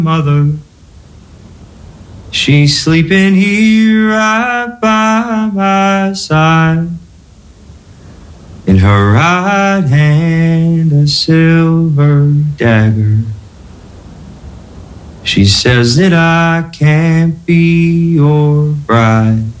mother. She's sleeping here right by my side. In her right hand a silver dagger. She says that I can't be your bride.